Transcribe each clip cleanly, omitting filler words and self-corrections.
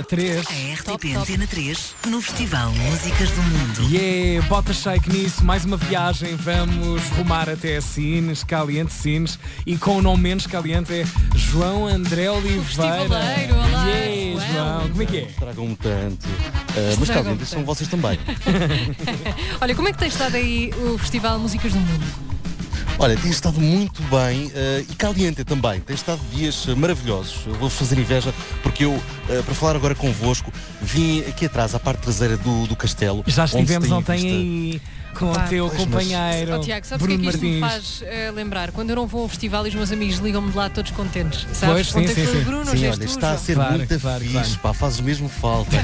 3. A RTP Antena 3 no Festival Músicas do Mundo. Bota shake nisso, mais uma viagem. Vamos rumar até Sines, Caliente Sines. E com o nome menos caliente é João André Oliveira. Festivaleiro, olá. João, como é que é? Estragam-me tanto. Mas calientes são vocês também. Olha, como é que tem estado aí o Festival Músicas do Mundo? Olha, tem estado muito bem e caliente também. Tem estado dias maravilhosos. Eu vou fazer inveja porque eu, para falar agora convosco, vim aqui atrás, à parte traseira do castelo. Já estivemos ontem vista... aí com o teu companheiro, Tiago, sabes o Bruno que é que isto me Martins. faz lembrar? Quando eu não vou a um festival e os meus amigos ligam-me de lá todos contentes. Sabes? Pois, sim, ontem foi sim. o Bruno, Sim, hoje és olha, tu, está a João. ser Claro, muito claro, fixe, claro. pá, fazes mesmo falta.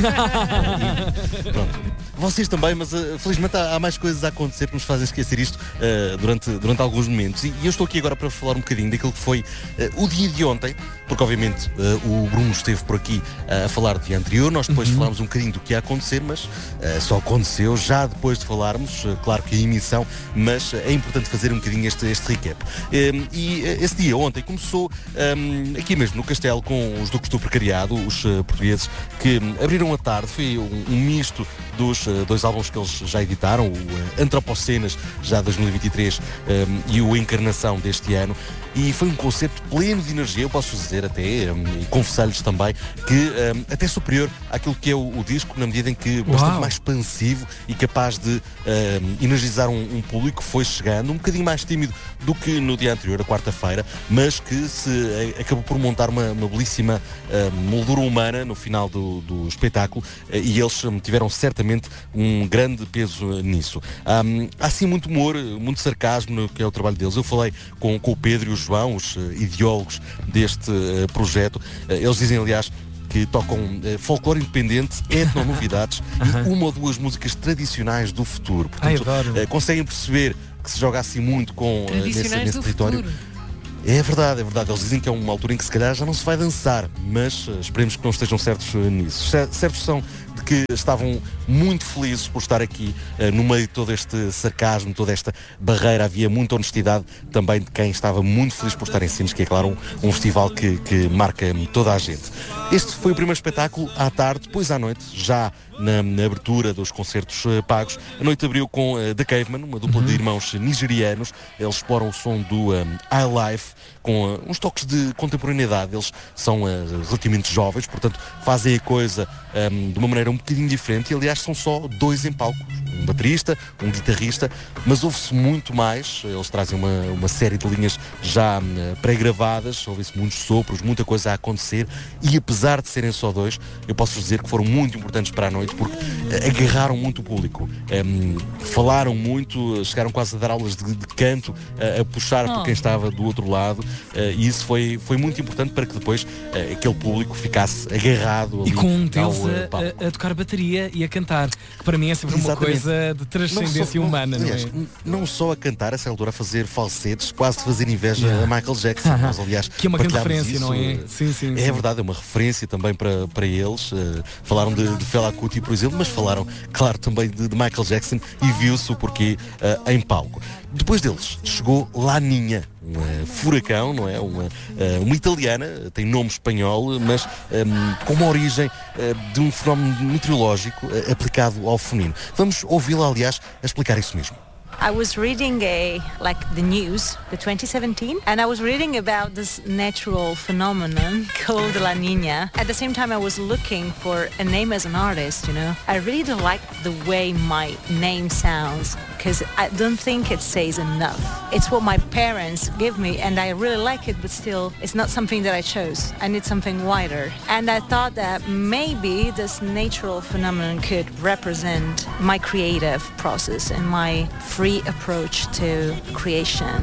E, pronto. Vocês também, mas felizmente há mais coisas a acontecer que nos fazem esquecer isto durante alguns momentos. E eu estou aqui agora para falar um bocadinho daquilo que foi o dia de ontem, porque obviamente o Bruno esteve por aqui a falar do dia anterior, nós depois falámos um bocadinho do que ia acontecer, mas só aconteceu já depois de falarmos, claro que a emissão, mas é importante fazer um bocadinho este recap. E esse dia ontem começou aqui mesmo no Castelo com os Duques do Precariado, os portugueses que abriram a tarde. Foi um misto dos dois álbuns que eles já editaram, o Antropocenas, já 2023, e o Encarnação deste ano. E foi um concerto pleno de energia, eu posso dizer até, e confessar-lhes também, que até superior àquilo que é o disco, na medida em que bastante mais expansivo e capaz de energizar um público que foi chegando, um bocadinho mais tímido do que no dia anterior, a quarta-feira, mas que se acabou por montar uma belíssima moldura humana no final do espetáculo, e eles tiveram certamente um grande peso nisso. Há assim muito humor, muito sarcasmo no que é o trabalho deles. Eu falei com o Pedro e o João, os ideólogos deste projeto. Eles dizem, aliás, que tocam folclore independente, etnonovidades e uma ou duas músicas tradicionais do futuro. Portanto, conseguem perceber que se joga assim muito com nesse território. Futuro. É verdade. Eles dizem que é uma altura em que se calhar já não se vai dançar, mas esperemos que não estejam certos nisso. Certos são de que estavam muito felizes por estar aqui no meio de todo este sarcasmo, toda esta barreira. Havia muita honestidade também de quem estava muito feliz por estar em Sines, que é claro um festival que marca toda a gente. Este foi o primeiro espetáculo à tarde. Depois à noite, já na abertura dos concertos pagos, a noite abriu com The Caveman, uma dupla de irmãos nigerianos. Eles exploram o som do highlife com uns toques de contemporaneidade. Eles são relativamente jovens, portanto fazem a coisa de uma maneira um bocadinho diferente. E aliás são só dois em palco, um baterista, um guitarrista, mas ouve-se muito mais. Eles trazem uma série de linhas já pré-gravadas, ouve-se muitos sopros, muita coisa a acontecer, e apesar de serem só dois, eu posso dizer que foram muito importantes para a noite, porque agarraram muito o público, falaram muito, chegaram quase a dar aulas de canto, a puxar por quem estava do outro lado, e isso foi muito importante para que depois aquele público ficasse agarrado ali. E com um deles a tocar bateria e a cantar, que para mim é sempre uma coisa de transcendência humana, aliás, não é? Não só a cantar, a essa altura a fazer falsetes, quase de fazer inveja a Michael Jackson. Nós, aliás, que é uma grande partilhámos referência, isso. não é? Sim. É verdade, é uma referência também para eles. Falaram de Fela Kuti, por exemplo, mas falaram, claro, também de Michael Jackson, e viu-se o porquê em palco. Depois deles chegou Laninha, um furacão, não é? Uma italiana, tem nome espanhol, mas com uma origem de um fenómeno meteorológico aplicado ao feminino. Vamos ouvi-la, aliás, a explicar isso mesmo. I was reading the news, the 2017, and I was reading about this natural phenomenon called La Niña. At the same time, I was looking for a name as an artist, you know. I really don't like the way my name sounds, because I don't think it says enough. It's what my parents give me, and I really like it, but still, it's not something that I chose. I need something wider. And I thought that maybe this natural phenomenon could represent my creative process and my free approach to creation.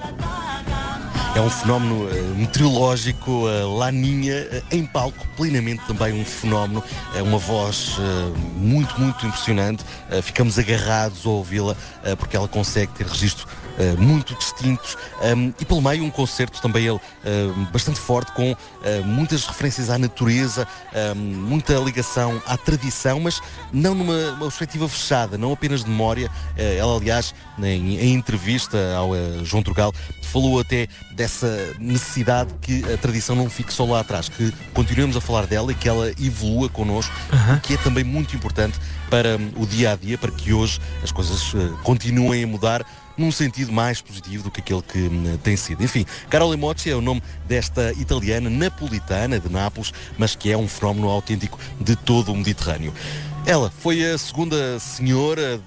É um fenómeno meteorológico, Laninha, em palco, plenamente também um fenómeno, uma voz muito impressionante. Ficamos agarrados a ouvi-la, porque ela consegue ter registro muito distintos, e pelo meio um concerto também ele bastante forte, com muitas referências à natureza, muita ligação à tradição, mas não numa perspectiva fechada, não apenas de memória. Ela, aliás, em entrevista ao João Trugal, falou até dessa necessidade que a tradição não fique só lá atrás, que continuemos a falar dela e que ela evolua connosco, que é também muito importante para o dia-a-dia, para que hoje as coisas continuem a mudar num sentido mais positivo do que aquele que tem sido. Enfim, Carola Mocci é o nome desta italiana napolitana de Nápoles, mas que é um fenómeno autêntico de todo o Mediterrâneo. Ela foi a segunda senhora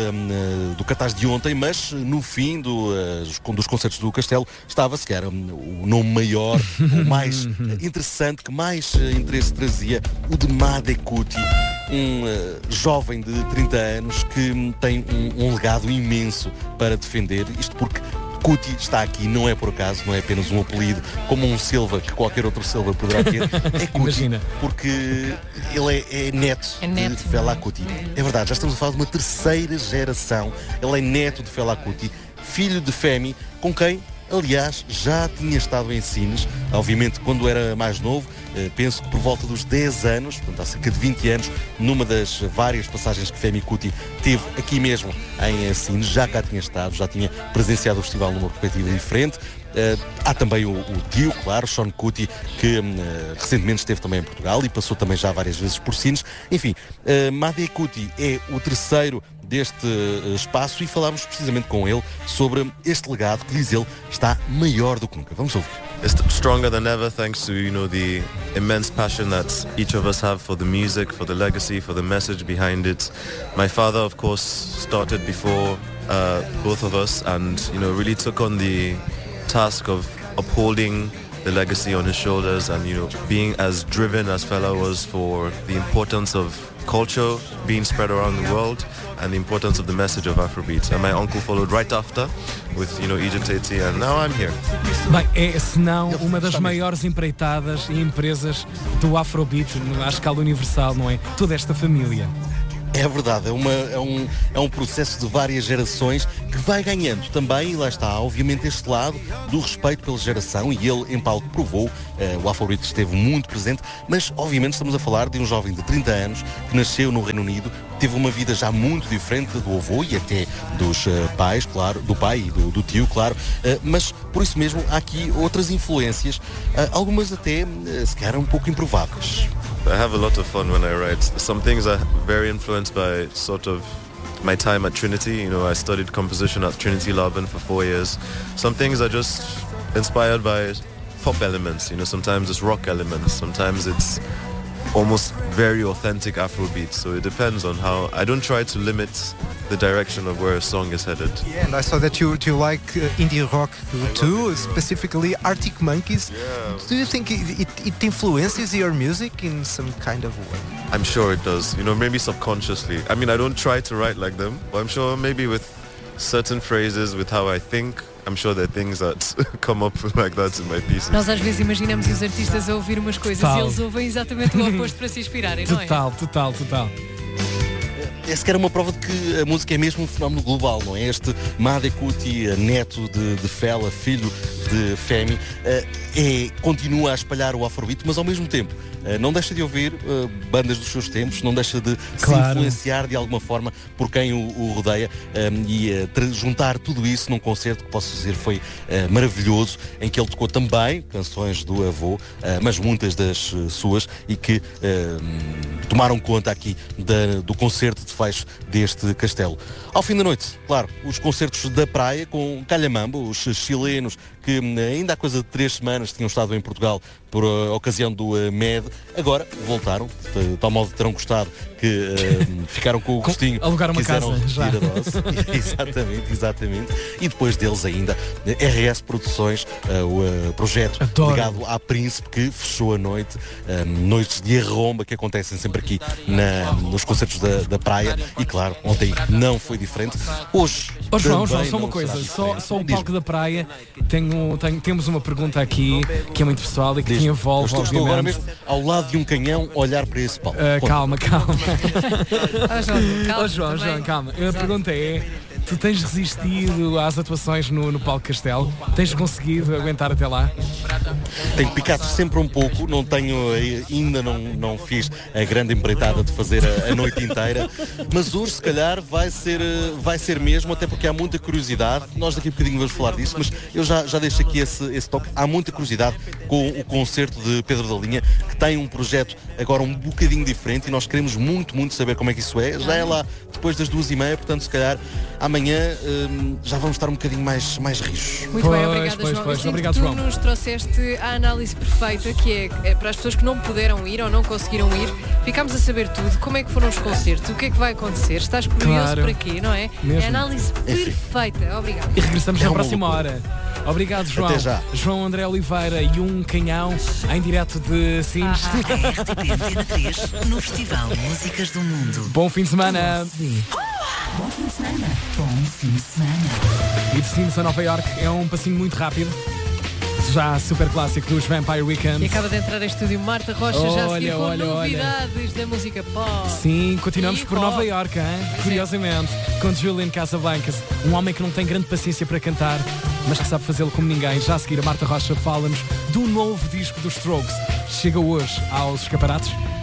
do cartaz de ontem, mas no fim dos concertos do Castelo estava, se calhar, o nome maior, o mais interessante, que mais interesse trazia, o de Made Cuti, um jovem de 30 anos que tem um legado imenso para defender, isto porque Cuti está aqui, não é por acaso, não é apenas um apelido como um Silva que qualquer outro Silva poderá ter. É Cuti, imagina, porque ele é neto de Fela Kuti. É verdade, já estamos a falar de uma terceira geração. Ele é neto de Fela Kuti, filho de Femi, com quem, aliás, já tinha estado em Sines, obviamente quando era mais novo, penso que por volta dos 10 anos, portanto há cerca de 20 anos, numa das várias passagens que Femi Kuti teve aqui mesmo em Sines, já cá tinha estado, já tinha presenciado o festival numa perspectiva diferente. Há também o tio, claro, Sean Kuti, que recentemente esteve também em Portugal e passou também já várias vezes por Sines. Enfim, Made Kuti é o terceiro deste espaço e falámos precisamente com ele sobre este legado que, diz ele, está maior do que nunca. Vamos ouvir. It's stronger than ever thanks to, the immense passion that each of us have for the music, for the legacy, for the message behind it. My father, of course, started before both of us and, really took on the task of upholding the legacy on his shoulders and, being as driven as Fela was for the importance of culture being spread around the world and the importance of the message of Afrobeat. And my uncle followed right after with, Egypt 80, and now I'm here. Bem, é senão uma das maiores empreitadas e empresas do Afrobeat à escala universal, não é? Toda esta família. É verdade, é um processo de várias gerações que vai ganhando também, e lá está, obviamente, este lado do respeito pela geração, e ele em palco provou, o Afrobeat esteve muito presente, mas obviamente estamos a falar de um jovem de 30 anos que nasceu no Reino Unido, teve uma vida já muito diferente do avô e até dos pais, claro, do pai e do tio, claro, mas por isso mesmo há aqui outras influências, algumas até, se calhar, um pouco improváveis. I have a lot of fun when I write. Some things are very influenced by sort of my time at Trinity. I studied composition at Trinity Laban for 4 years. Some things are just inspired by pop elements. Sometimes it's rock elements. Sometimes it's almost very authentic Afrobeat. So it depends on how. I don't try to limit the direction of where a song is headed. Yeah, and I saw that you like indie rock too, specifically Arctic Monkeys. Yeah. Do you think it influences your music in some kind of way? I'm sure it does. Maybe subconsciously. I mean, I don't try to write like them, but I'm sure maybe with certain phrases, with how I think, I'm sure there are things that come up like that in my pieces. Nós às vezes imaginamos os artistas a ouvir umas coisas e eles ouvem exatamente o oposto para se inspirarem, não é? Total. É sequer uma prova de que a música é mesmo um fenómeno global, não é? Este Made Kuti, neto de Fela, filho de Femi, continua a espalhar o Afrobeat, mas ao mesmo tempo não deixa de ouvir bandas dos seus tempos, não deixa de se influenciar de alguma forma por quem o rodeia, e juntar tudo isso num concerto que posso dizer foi maravilhoso, em que ele tocou também canções do avô, mas muitas das suas, e que tomaram conta aqui do concerto de fecho deste castelo. Ao fim da noite, claro, os concertos da praia com Calhamamba, os chilenos que ainda há coisa de 3 semanas tinham estado em Portugal por ocasião do MED, agora voltaram, de tal modo terão gostado que ficaram com o gostinho, alugar uma casa já. Exatamente. E depois deles ainda RS Produções, o projeto ligado à Príncipe, que fechou a noite, noites de arromba que acontecem sempre aqui nos concertos da praia, e claro, ontem não foi diferente. Hoje João, só uma coisa, só o palco da praia, temos uma pergunta aqui que é muito pessoal e que te envolve, obviamente. Estou agora mesmo ao lado de um canhão a olhar para esse palco. Calma. João, João, calma. A pergunta é, Tu tens resistido às atuações no Palco Castelo? Tens conseguido aguentar até lá? Tenho picado sempre um pouco, não tenho, ainda não fiz a grande empreitada de fazer a noite inteira, mas hoje se calhar vai ser mesmo, até porque há muita curiosidade. Nós daqui a bocadinho vamos falar disso, mas eu já deixo aqui esse toque. Há muita curiosidade com o concerto de Pedro da Linha, que tem um projeto agora um bocadinho diferente e nós queremos muito saber como é que isso é. Já é lá depois das 2h30, portanto se calhar amanhã já vamos estar um bocadinho mais rijos. Muito bem, obrigada João. Eu sinto obrigado, que tu João. nos trouxeste a análise perfeita, que é para as pessoas que não puderam ir ou não conseguiram ir, ficámos a saber tudo, como é que foram os concertos, o que é que vai acontecer, estás curioso para quê, não é? Mesmo. É a análise perfeita, obrigado. E regressamos na próxima loucura. hora. Obrigado, João. Até já. João André Oliveira e um canhão em direto de Sines. RTP Antena 3 no Festival Músicas do Mundo. Bom fim de semana. Bom fim de semana. Bom fim de semana. E de Sines a Nova York é um passinho muito rápido. Já super clássico dos Vampire Weekend. E acaba de entrar em estúdio Marta Rocha, já Olha, seguiu com olha. novidades da música pop. Sim, continuamos E por pop. Nova York, hein? Curiosamente, com Julian Casablancas, um homem que não tem grande paciência para cantar, mas que sabe fazê-lo como ninguém. Já a seguir, a Marta Rocha fala-nos do novo disco dos Strokes. Chega hoje aos escaparates.